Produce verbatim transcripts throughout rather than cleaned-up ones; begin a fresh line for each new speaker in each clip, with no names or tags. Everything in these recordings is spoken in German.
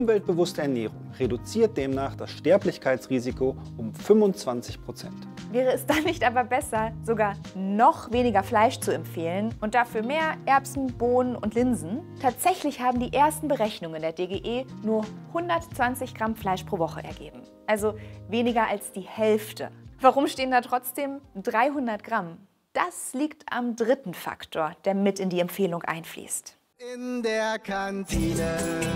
Umweltbewusste Ernährung reduziert demnach das Sterblichkeitsrisiko um fünfundzwanzig Prozent.
Wäre es dann nicht aber besser, sogar noch weniger Fleisch zu empfehlen und dafür mehr Erbsen, Bohnen und Linsen? Tatsächlich haben die ersten Berechnungen der D G E nur hundertzwanzig Gramm Fleisch pro Woche ergeben. Also weniger als die Hälfte. Warum stehen da trotzdem dreihundert Gramm? Das liegt am dritten Faktor, der mit in die Empfehlung einfließt.
In der Kantine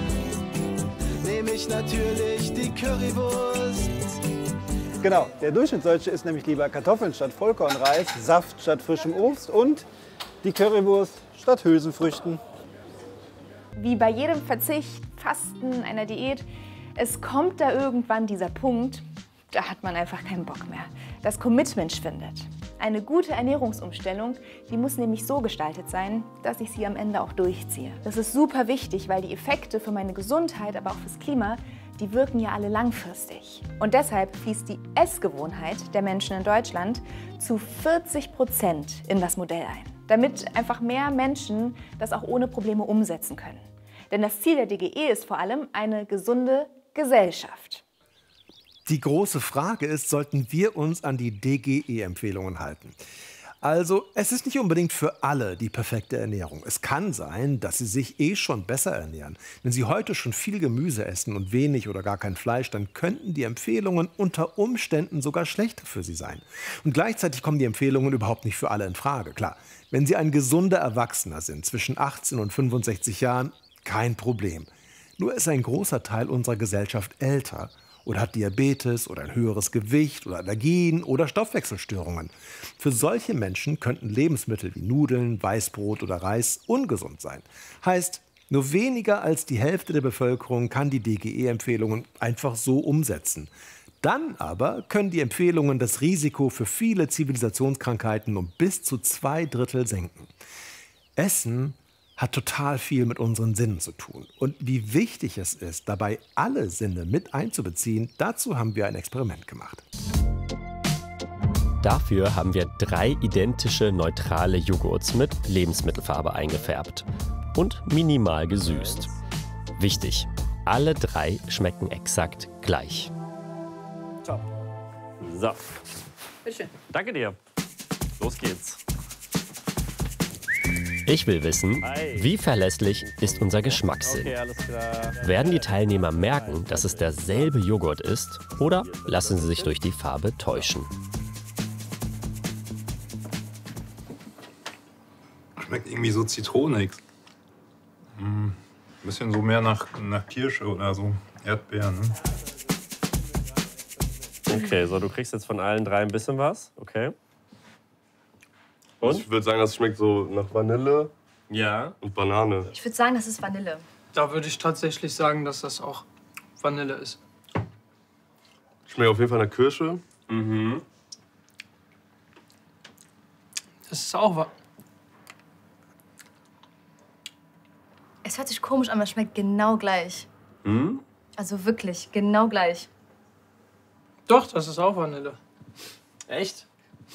nehme ich natürlich die Currywurst.
Genau, der Durchschnittsdeutsche isst nämlich lieber Kartoffeln statt Vollkornreis, Saft statt frischem Obst und die Currywurst statt Hülsenfrüchten.
Wie bei jedem Verzicht, Fasten, einer Diät, es kommt da irgendwann dieser Punkt, da hat man einfach keinen Bock mehr. Das Commitment schwindet. Eine gute Ernährungsumstellung, die muss nämlich so gestaltet sein, dass ich sie am Ende auch durchziehe. Das ist super wichtig, weil die Effekte für meine Gesundheit, aber auch fürs Klima, die wirken ja alle langfristig. Und deshalb fließt die Essgewohnheit der Menschen in Deutschland zu vierzig Prozent in das Modell ein, damit einfach mehr Menschen das auch ohne Probleme umsetzen können. Denn das Ziel der D G E ist vor allem eine gesunde Gesellschaft.
Die große Frage ist, sollten wir uns an die D G E-Empfehlungen halten? Also, es ist nicht unbedingt für alle die perfekte Ernährung. Es kann sein, dass sie sich eh schon besser ernähren. Wenn sie heute schon viel Gemüse essen und wenig oder gar kein Fleisch, dann könnten die Empfehlungen unter Umständen sogar schlechter für sie sein. Und gleichzeitig kommen die Empfehlungen überhaupt nicht für alle in Frage. Klar, wenn sie ein gesunder Erwachsener sind, zwischen achtzehn und fünfundsechzig Jahren, kein Problem. Nur ist ein großer Teil unserer Gesellschaft älter oder hat Diabetes oder ein höheres Gewicht oder Allergien oder Stoffwechselstörungen. Für solche Menschen könnten Lebensmittel wie Nudeln, Weißbrot oder Reis ungesund sein. Heißt, nur weniger als die Hälfte der Bevölkerung kann die D G E-Empfehlungen einfach so umsetzen. Dann aber können die Empfehlungen das Risiko für viele Zivilisationskrankheiten um bis zu zwei Drittel senken. Essen hat total viel mit unseren Sinnen zu tun. Und wie wichtig es ist, dabei alle Sinne mit einzubeziehen, dazu haben wir ein Experiment gemacht.
Dafür haben wir drei identische neutrale Joghurts mit Lebensmittelfarbe eingefärbt und minimal gesüßt. Wichtig, alle drei schmecken exakt gleich.
Top. So. Bitteschön. Danke dir. Los geht's.
Ich will wissen, wie verlässlich ist unser Geschmackssinn?
Okay, alles klar.
Werden die Teilnehmer merken, dass es derselbe Joghurt ist, oder lassen sie sich durch die Farbe täuschen?
Schmeckt irgendwie so zitronig. Hm, ein bisschen so mehr nach, nach Kirsche oder so. Erdbeeren. Ne?
Okay, so du kriegst jetzt von allen drei ein bisschen was. Okay. Und?
Ich würde sagen, das schmeckt so nach Vanille
ja.
und Banane.
Ich würde sagen, das ist Vanille.
Da würde ich tatsächlich sagen, dass das auch Vanille ist.
Schmeckt auf jeden Fall nach Kirsche.
Mhm.
Das ist auch was.
Es hört sich komisch an, aber es schmeckt genau gleich.
Mhm.
Also wirklich, genau gleich.
Doch, das ist auch Vanille.
Echt?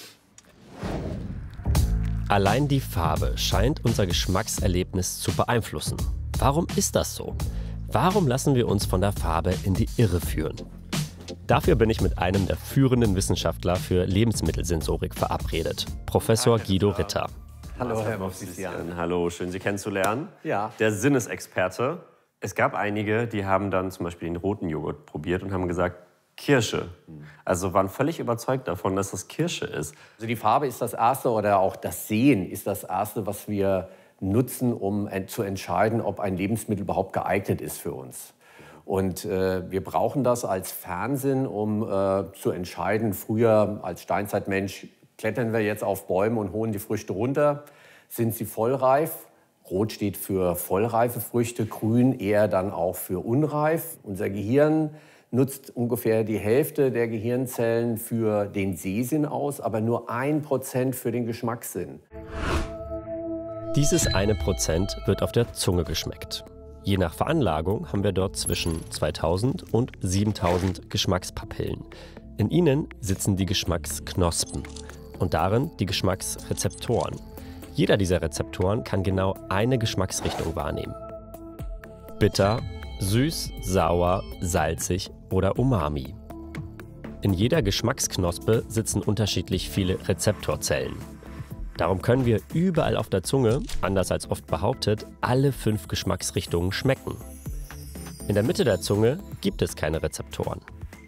Allein die Farbe scheint unser Geschmackserlebnis zu beeinflussen. Warum ist das so? Warum lassen wir uns von der Farbe in die Irre führen? Dafür bin ich mit einem der führenden Wissenschaftler für Lebensmittelsensorik verabredet, Professor Guido Ritter.
Hallo, Herr Movsisyan.
Hallo, schön Sie kennenzulernen.
Ja.
Der Sinnesexperte. Es gab einige, die haben dann zum Beispiel den roten Joghurt probiert und haben gesagt, Kirsche. Also waren völlig überzeugt davon, dass das Kirsche ist.
Also die Farbe ist das Erste oder auch das Sehen ist das Erste, was wir nutzen, um zu entscheiden, ob ein Lebensmittel überhaupt geeignet ist für uns. Und äh, wir brauchen das als Fernsehen, um äh, zu entscheiden. Früher als Steinzeitmensch klettern wir jetzt auf Bäume und holen die Früchte runter. Sind sie vollreif? Rot steht für vollreife Früchte, grün eher dann auch für unreif. Unser Gehirn nutzt ungefähr die Hälfte der Gehirnzellen für den Sehsinn aus, aber nur ein Prozent für den Geschmackssinn.
Dieses eine Prozent wird auf der Zunge geschmeckt. Je nach Veranlagung haben wir dort zwischen zweitausend und siebentausend Geschmackspapillen. In ihnen sitzen die Geschmacksknospen und darin die Geschmacksrezeptoren. Jeder dieser Rezeptoren kann genau eine Geschmacksrichtung wahrnehmen. Bitter Süß, sauer, salzig oder umami. In jeder Geschmacksknospe sitzen unterschiedlich viele Rezeptorzellen. Darum können wir überall auf der Zunge, anders als oft behauptet, alle fünf Geschmacksrichtungen schmecken. In der Mitte der Zunge gibt es keine Rezeptoren.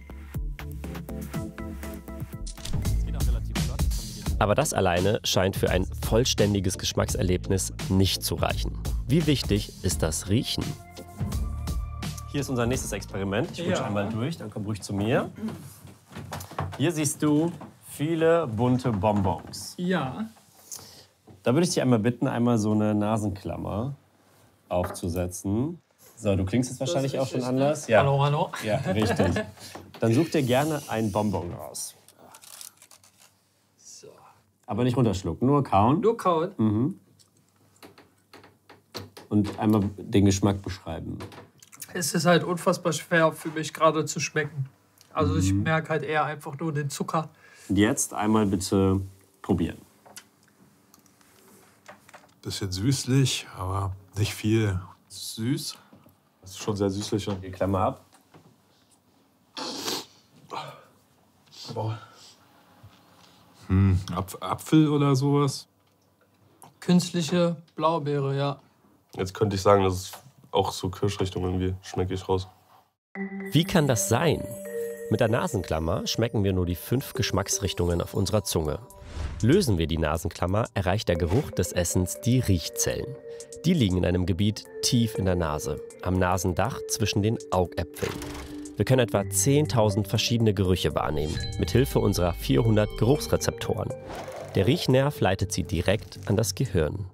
Aber das alleine scheint für ein vollständiges Geschmackserlebnis nicht zu reichen. Wie wichtig ist das Riechen?
Hier ist unser nächstes Experiment. Ich rutsche
Ja.
einmal durch, dann komm ruhig zu mir. Hier siehst du viele bunte Bonbons.
Ja.
Da würde ich dich einmal bitten, einmal so eine Nasenklammer aufzusetzen. So, du klingst jetzt wahrscheinlich auch schon
richtig,
anders.
ne? Hallo, hallo.
Ja, richtig. Dann such dir gerne einen Bonbon raus.
So.
Aber nicht runterschlucken, nur kauen.
Nur kauen?
Mhm. Und einmal den Geschmack beschreiben.
Es ist halt unfassbar schwer für mich gerade zu schmecken. Also ich merke halt eher einfach nur den Zucker.
Und jetzt einmal bitte probieren.
Bisschen süßlich, aber nicht viel.
Süß. Das ist schon sehr süßlich.
Die Klammer ab.
Hm, Apf Apfel oder sowas?
Künstliche Blaubeere, ja.
Jetzt könnte ich sagen, das ist auch so Kirschrichtung irgendwie. Schmecke ich raus.
Wie kann das sein? Mit der Nasenklammer schmecken wir nur die fünf Geschmacksrichtungen auf unserer Zunge. Lösen wir die Nasenklammer, erreicht der Geruch des Essens die Riechzellen. Die liegen in einem Gebiet tief in der Nase, am Nasendach zwischen den Augäpfeln. Wir können etwa zehntausend verschiedene Gerüche wahrnehmen, mithilfe unserer vierhundert Geruchsrezeptoren. Der Riechnerv leitet sie direkt an das Gehirn.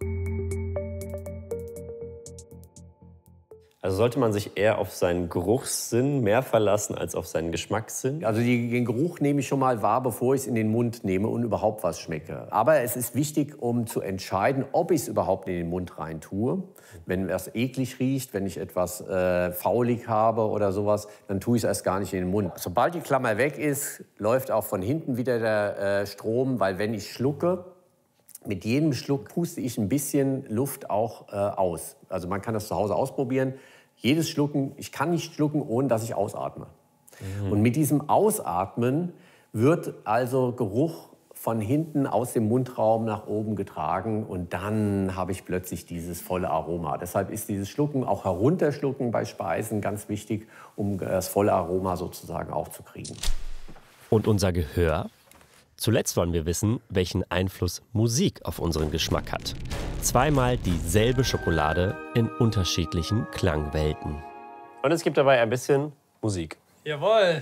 Also sollte man sich eher auf seinen Geruchssinn mehr verlassen als auf seinen Geschmackssinn?
Also die, den Geruch nehme ich schon mal wahr, bevor ich es in den Mund nehme und überhaupt was schmecke. Aber es ist wichtig, um zu entscheiden, ob ich es überhaupt in den Mund rein tue. Wenn es eklig riecht, wenn ich etwas äh, faulig habe oder sowas, dann tue ich es erst gar nicht in den Mund. Sobald die Klammer weg ist, läuft auch von hinten wieder der äh, Strom, weil wenn ich schlucke, mit jedem Schluck puste ich ein bisschen Luft auch äh, aus. Also man kann das zu Hause ausprobieren. Jedes Schlucken, ich kann nicht schlucken, ohne dass ich ausatme. Mhm. Und mit diesem Ausatmen wird also Geruch von hinten aus dem Mundraum nach oben getragen und dann habe ich plötzlich dieses volle Aroma. Deshalb ist dieses Schlucken, auch herunterschlucken bei Speisen, ganz wichtig, um das volle Aroma sozusagen aufzukriegen.
Und unser Gehör? Zuletzt wollen wir wissen, welchen Einfluss Musik auf unseren Geschmack hat. Zweimal dieselbe Schokolade in unterschiedlichen Klangwelten.
Und es gibt dabei ein bisschen Musik.
Jawohl.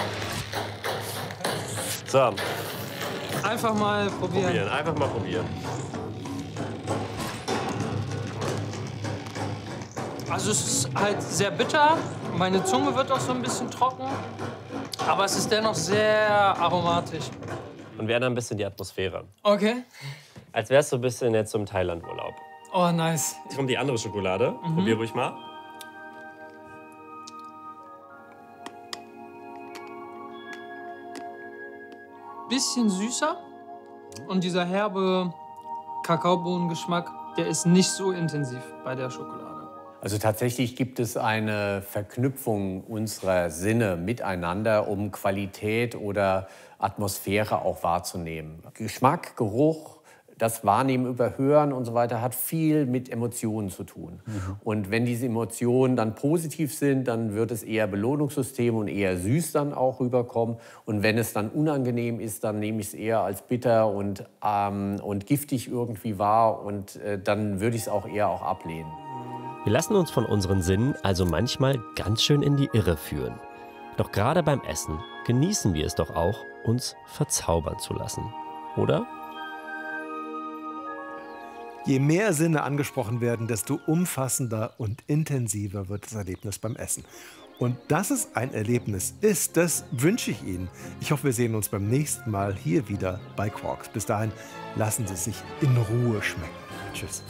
So.
Einfach mal probieren.
Probieren, einfach mal probieren.
Also es ist halt sehr bitter. Meine Zunge wird auch so ein bisschen trocken. Aber es ist dennoch sehr aromatisch.
Und wir ändern ein bisschen die Atmosphäre.
Okay.
Als wärst du ein bisschen jetzt im Thailand-Urlaub.
Oh, nice.
Jetzt kommt die andere Schokolade.
Mhm.
Probier ruhig mal.
Bisschen süßer. Und dieser herbe Kakaobohnengeschmack, der ist nicht so intensiv bei der Schokolade.
Also tatsächlich gibt es eine Verknüpfung unserer Sinne miteinander, um Qualität oder Atmosphäre auch wahrzunehmen. Geschmack, Geruch, das Wahrnehmen über Hören und so weiter hat viel mit Emotionen zu tun. Mhm. Und wenn diese Emotionen dann positiv sind, dann wird es eher Belohnungssystem und eher süß dann auch rüberkommen. Und wenn es dann unangenehm ist, dann nehme ich es eher als bitter und, ähm, und giftig irgendwie wahr und äh, dann würde ich es auch eher auch ablehnen.
Wir lassen uns von unseren Sinnen also manchmal ganz schön in die Irre führen. Doch gerade beim Essen genießen wir es doch auch, uns verzaubern zu lassen. Oder?
Je mehr Sinne angesprochen werden, desto umfassender und intensiver wird das Erlebnis beim Essen. Und dass es ein Erlebnis ist, das wünsche ich Ihnen. Ich hoffe, wir sehen uns beim nächsten Mal hier wieder bei Quarks. Bis dahin, lassen Sie es sich in Ruhe schmecken. Tschüss.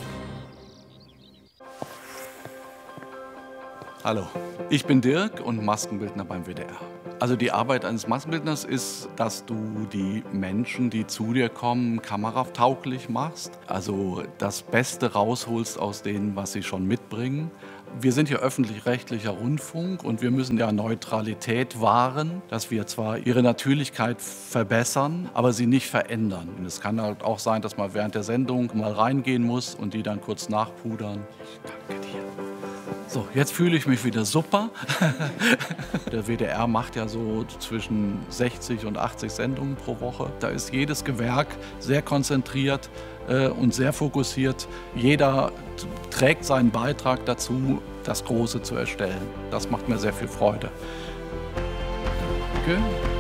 Hallo, ich bin Dirk und Maskenbildner beim W D R. Also die Arbeit eines Maskenbildners ist, dass du die Menschen, die zu dir kommen, kameratauglich machst. Also das Beste rausholst aus denen, was sie schon mitbringen. Wir sind ja öffentlich-rechtlicher Rundfunk und wir müssen ja Neutralität wahren, dass wir zwar ihre Natürlichkeit verbessern, aber sie nicht verändern. Und es kann halt auch sein, dass man während der Sendung mal reingehen muss und die dann kurz nachpudern. Danke dir. So, jetzt fühle ich mich wieder super. Der W D R macht ja so zwischen sechzig und achtzig Sendungen pro Woche. Da ist jedes Gewerk sehr konzentriert äh, und sehr fokussiert. Jeder trägt seinen Beitrag dazu, das Große zu erstellen. Das macht mir sehr viel Freude. Danke.